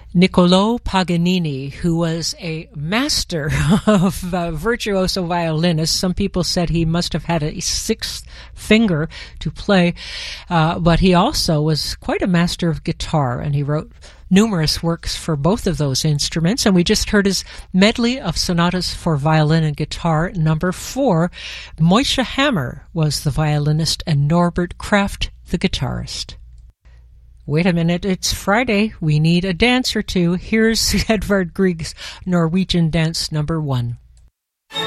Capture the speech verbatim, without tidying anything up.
Niccolò Paganini, who was a master of uh, virtuoso violinist. Some people said he must have had a sixth finger to play, uh, but he also was quite a master of guitar, and he wrote numerous works for both of those instruments. And we just heard his medley of sonatas for violin and guitar, number four. Moshe Hammer was the violinist and Norbert Kraft the guitarist. Wait a minute, it's Friday. We need a dance or two. Here's Edvard Grieg's Norwegian Dance number one.